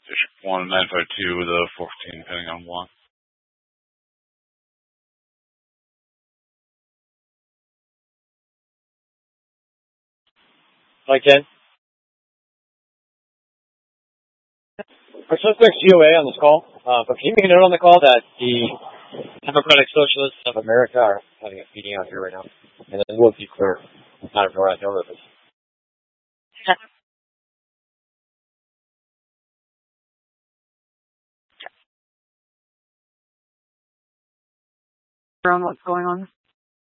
District 1, 952 with a 415 depending on one. Mike 10. Our suspect's GOA on this call, but can you make a note on the call that the Democratic Socialists of America are having a meeting out here right now? And then we'll be clear. It's not a door out there. What's going on?